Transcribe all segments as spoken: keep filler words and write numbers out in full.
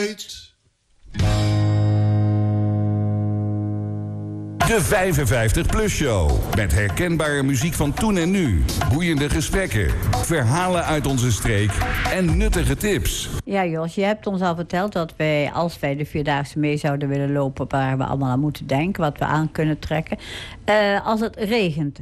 De vijfenvijftig plus show. Met herkenbare muziek van toen en nu. Boeiende gesprekken. Verhalen uit onze streek. En nuttige tips. Ja, Jos, je hebt ons al verteld dat wij, als wij de Vierdaagse mee zouden willen lopen, waar we allemaal aan moeten denken, wat we aan kunnen trekken. Uh, als het regent,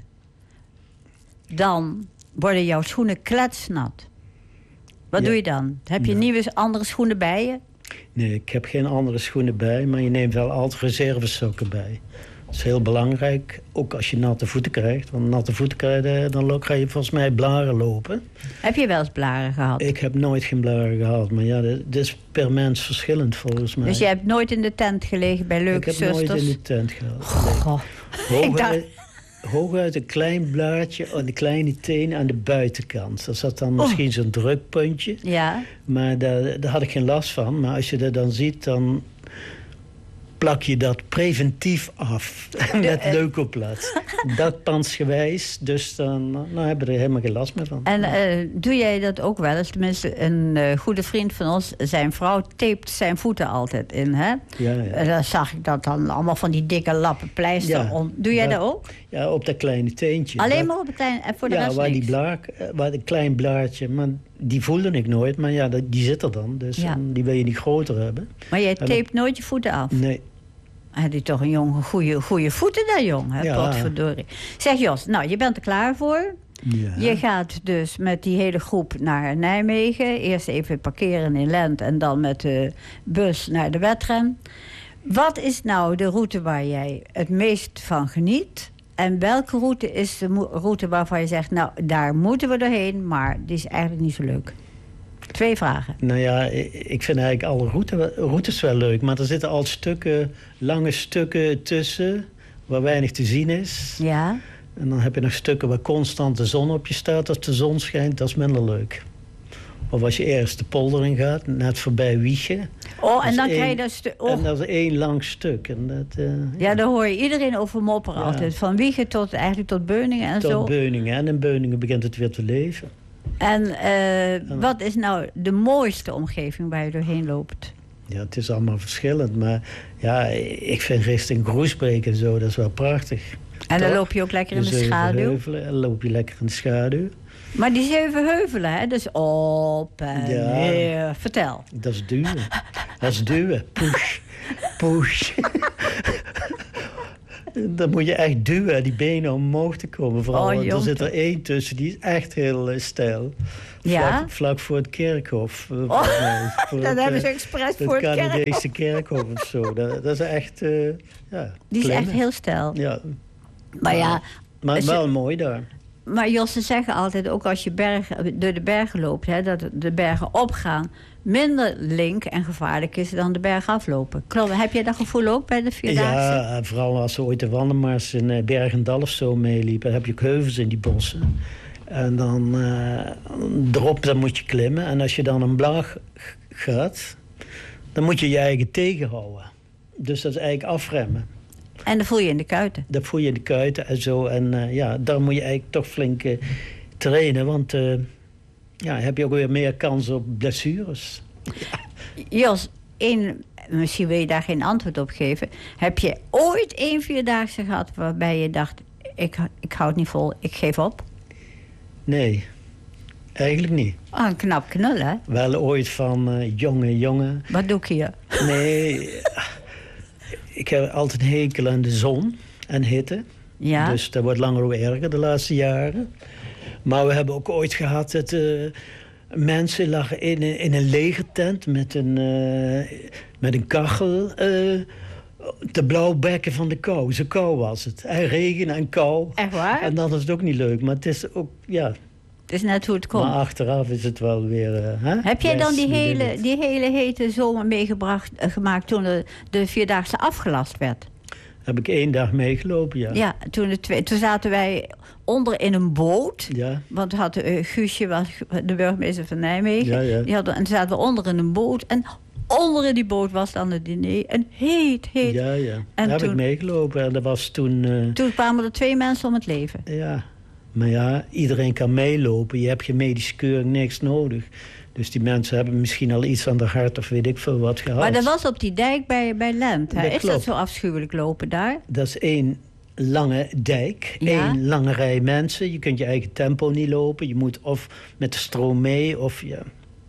dan worden jouw schoenen kletsnat. Wat ja. doe je dan? Heb je ja. nieuwe, andere schoenen bij je? Nee, ik heb geen andere schoenen bij, maar je neemt wel altijd reservesokken bij. Dat is heel belangrijk, ook als je natte voeten krijgt. Want natte voeten krijgen, dan ga je volgens mij blaren lopen. Heb je wel eens blaren gehad? Ik heb nooit geen blaren gehad, maar ja, dat is per mens verschillend volgens mij. Dus je hebt nooit in de tent gelegen bij leuke zusters? Ik heb nooit in de tent gehad. Goh. Hooguit, dacht... hooguit een klein blaadje aan de kleine teen aan de buitenkant. Dat zat dan misschien oh. zo'n drukpuntje. Ja. Maar daar, daar had ik geen last van. Maar als je dat dan ziet, dan plak je dat preventief af. Met leukoplaat. Dakpansgewijs. Dus dan nou, hebben we er helemaal geen last meer van. En uh, doe jij dat ook wel eens? Tenminste, een uh, goede vriend van ons, zijn vrouw tapet zijn voeten altijd in. Hè? Ja, ja. En dan zag ik dat dan allemaal van die dikke lappen pleister ja, om. Doe jij dat, dat ook? Ja, op dat kleine teentje. Alleen dat, maar op het kleine, en voor de ja, rest waar niks? die blaak, waar een klein blaadje, maar die voelde ik nooit. Maar ja, die zit er dan. Dus ja. die wil je niet groter hebben. Maar jij tapet nooit je voeten af? Nee. Had hij toch een jongen, goede, goede voeten daar, jong, hè? Ja. Potverdorie. Zeg Jos, nou, je bent er klaar voor. Ja. Je gaat dus met die hele groep naar Nijmegen. Eerst even parkeren in Lent en dan met de bus naar de wedren. Wat is nou de route waar jij het meest van geniet? En welke route is de mo- route waarvan je zegt, nou, daar moeten we doorheen, maar die is eigenlijk niet zo leuk? Twee vragen. Nou ja, ik vind eigenlijk alle route, routes wel leuk. Maar er zitten al stukken, lange stukken tussen, waar weinig te zien is. Ja. En dan heb je nog stukken waar constant de zon op je staat. Als de zon schijnt, dat is minder leuk. Of als je eerst de polder in gaat, net voorbij Wiegen. Oh, en dan één, krijg je dat stuk. Oh. En dat is één lang stuk. En dat, uh, ja, ja, daar hoor je iedereen over mopperen ja. altijd. Van Wiegen tot, eigenlijk tot Beuningen en tot zo. Tot Beuningen. En in Beuningen begint het weer te leven. En uh, wat is nou de mooiste omgeving waar je doorheen loopt? Ja, het is allemaal verschillend. Maar ja, ik vind richting Groesbeek en zo, dat is wel prachtig. En dan loop je ook lekker in de, de schaduw? Heuvelen, en loop je lekker in de schaduw. Maar die zeven heuvelen, hè? Dus op en ja, neer. Vertel. Dat is duwen. Dat is duwen. Push. Push. Dan moet je echt duwen, die benen omhoog te komen. Vooral, oh, er zit er één tussen, die is echt heel uh, steil. Ja? Vlak, vlak voor het kerkhof. Uh, oh, voor dat het, hebben ze uh, expres voor het kerkhof. Het Canadese kerkhof of zo. Dat, dat is echt, uh, ja... Die is klimmen. echt heel steil. Ja. Maar ja... Maar, maar wel je, mooi daar. Maar Josse zeggen altijd, ook als je berg, door de bergen loopt, hè, dat de bergen opgaan minder link en gevaarlijk is dan de berg aflopen. Klopt, heb jij dat gevoel ook bij de Vierdaagse? Ja, vooral als ze ooit de wandelmars in Bergendal of zo meeliepen, heb je ook heuvels in die bossen. En dan uh, erop dan moet je klimmen. En als je dan een blaag gaat, dan moet je je eigen tegenhouden. Dus dat is eigenlijk afremmen. En dat voel je in de kuiten? Dat voel je in de kuiten en zo. En uh, ja, daar moet je eigenlijk toch flink uh, trainen. Want uh, ja, heb je ook weer meer kans op blessures. Ja. Jos, één, misschien wil je daar geen antwoord op geven. Heb je ooit één Vierdaagse gehad waarbij je dacht, ik, ik hou het niet vol, ik geef op? Nee, eigenlijk niet. Ah, een knap knul, hè? Wel ooit van uh, jonge jongen. Wat doe ik hier? Nee... Ik heb altijd een hekel aan de zon en hitte. Ja. Dus dat wordt langer ook erger de laatste jaren. Maar we hebben ook ooit gehad dat uh, mensen lagen in een, in een legertent met een, uh, met een kachel. Uh, te blauwbekken van de kou. Zo kou was het. En regen en kou. Echt waar? En dan is het ook niet leuk. Maar het is ook, ja... Het is net hoe het komt. Maar achteraf is het wel weer... Uh, hè? Heb jij dan die Best, hele, die hele hete zomer meegebracht, uh, gemaakt toen de, de Vierdaagse afgelast werd? Heb ik één dag meegelopen, ja. Ja, toen, de twee, toen zaten wij onder in een boot. Ja. Want had, uh, Guusje was de burgemeester van Nijmegen. Ja, ja. Die hadden, en toen zaten we onder in een boot. En onder in die boot was dan het diner. En heet, heet. Ja, ja. En Daar heb toen, ik meegelopen. En dat was toen... Uh, toen kwamen er twee mensen om het leven. Ja. Maar ja, iedereen kan meelopen. Je hebt geen medische keuring, niks nodig. Dus die mensen hebben misschien al iets aan de hart of weet ik veel wat gehad. Maar dat was op die dijk bij, bij Lent. Hè? Dat Is klopt. dat zo afschuwelijk lopen daar? Dat is één lange dijk, Ja. één lange rij mensen. Je kunt je eigen tempo niet lopen. Je moet of met de stroom mee of ja.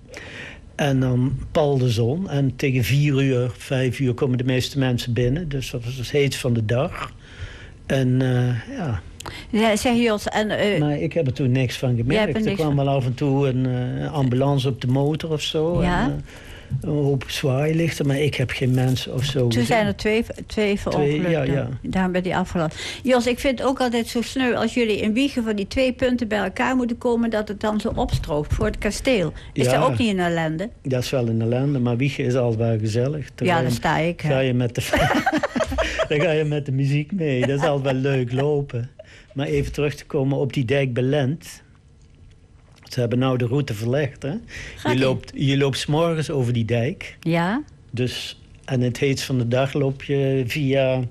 En dan pal de zon. En tegen vier uur, vijf uur komen de meeste mensen binnen. Dus dat is het heet van de dag. En uh, ja... Ja, zeg Jos, en... Uh, maar ik heb er toen niks van Jij hebt gemerkt. er Er niks kwam van- wel af en toe een uh, ambulance op de motor of zo. Ja. En, uh, een hoop zwaailichten, maar ik heb geen mensen of zo Toen gezien. zijn er twee, twee verongelukten. ja, ja. Daarom ben die afgelopen. Jos, ik vind het ook altijd zo sneu als jullie in Wiegen van die twee punten bij elkaar moeten komen, dat het dan zo opstroopt voor het kasteel. Is Ja. dat ook niet een ellende? Dat is wel een ellende, maar Wiegen is altijd wel gezellig. Dan Ja, ga daar je- sta ik. hè. Ga je met de, dan ga je met de muziek mee. Dat is altijd wel leuk lopen. Maar even terug te komen op die dijk bij Lent. Ze hebben nou de route verlegd. Hè? Gaat Je ie? loopt, je loopt 's morgens over die dijk. Ja? Dus, en het heet van de dag loop je via,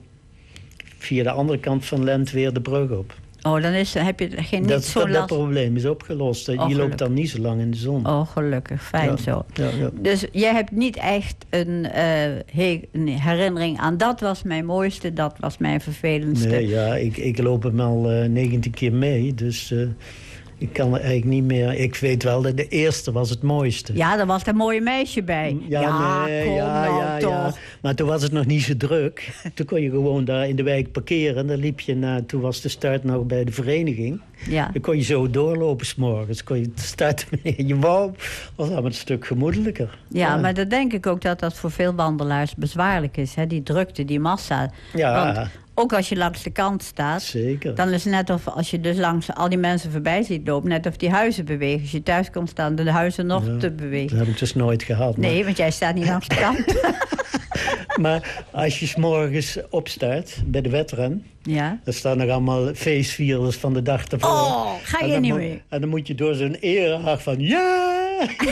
via de andere kant van Lent weer de brug op. Oh, dan is, heb je geen niet Dat, zo dat, dat last. probleem is opgelost. Je gelukkig. loopt dan niet zo lang in de zon. Oh, gelukkig. Fijn Ja, zo. Ja, ja. Dus jij hebt niet echt een, eh, he- een herinnering aan dat was mijn mooiste, dat was mijn vervelendste. Nee, ja, ik, ik loop hem al uh, negentien keer mee. Dus uh, ik kan er eigenlijk niet meer... Ik weet wel dat de eerste was het mooiste. Ja, daar was een mooie meisje bij. Ja, nee, kom ja, nou ja, toch. ja. Maar toen was het nog niet zo druk. Toen kon je gewoon daar in de wijk parkeren. Dan liep je naar... Toen was de start nog bij de vereniging. Ja. Dan kon je zo doorlopen 's morgens. Kon je starten wanneer je wou. Was allemaal een stuk gemoedelijker. Ja, maar dan denk ik ook dat dat voor veel wandelaars bezwaarlijk is. Hè? Die drukte, die massa. Ja, Want ook als je langs de kant staat, zeker. dan is het net of als je dus langs al die mensen voorbij ziet lopen, net of die huizen bewegen. Als je thuis komt staan, de huizen nog Ja, te bewegen. Dat heb ik dus nooit gehad. Maar, Nee, want jij staat niet langs de kant. maar als je 's morgens opstaat bij de wedren... Ja. Er staan nog allemaal feestvierders van de dag ervoor. Oh, ga En je dan niet moet- mee? En dan moet je door zo'n erehaag van... Ja, ja,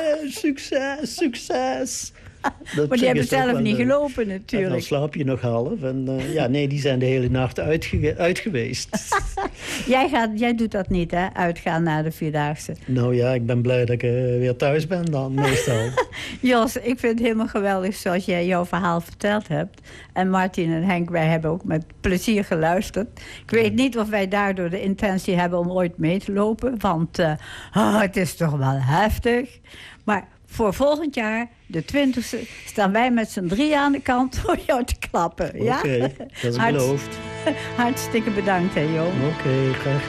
succes, succes. Dat Maar die hebben is ook zelf wel niet leuk. gelopen En dan natuurlijk. slaap je nog half. En uh, ja, nee, die zijn de hele nacht uitge uit geweest. Jij, gaat, jij doet dat niet, hè? Uitgaan naar de Vierdaagse. Nou ja, ik ben blij dat ik uh, weer thuis ben dan, meestal. Jos, ik vind het helemaal geweldig zoals jij jouw verhaal verteld hebt. En Martin en Henk, wij hebben ook met plezier geluisterd. Ik weet niet of wij daardoor de intentie hebben om ooit mee te lopen. Want uh, oh, het is toch wel heftig. Maar voor volgend jaar, de twintigste, staan wij met z'n drie aan de kant voor jou te klappen. Ja? Oké, dat is Hartst- beloofd. Hartstikke bedankt, hè, Jo. Oké, graag